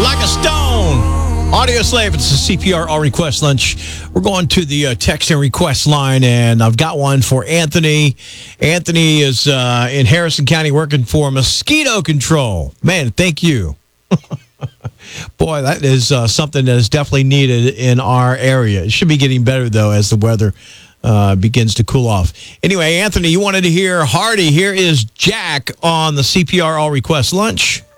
Like a Stone. Audio Slave, it's a CPR All Request Lunch. We're going to the text and request line, and I've got one for Anthony. Anthony is in Harrison County working for mosquito control. Man, thank you. Boy, that is something that is definitely needed in our area. It should be getting better, though, as the weather begins to cool off. Anyway, Anthony, you wanted to hear Hardy. Here is Jack on the CPR All Request Lunch.